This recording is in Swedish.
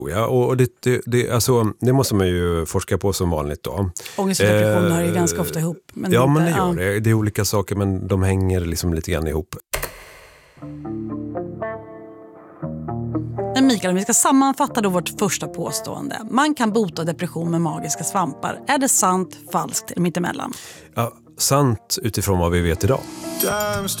Ja, och det måste man ju forska på som vanligt då. Ångest och depression hör ju ganska ofta ihop. Men det gör det. Det är olika saker, men de hänger liksom lite grann ihop. Men Mikael, om vi ska sammanfatta då vårt första påstående. Man kan bota depression med magiska svampar. Är det sant, falskt eller mittemellan? Ja, sant utifrån vad vi vet idag.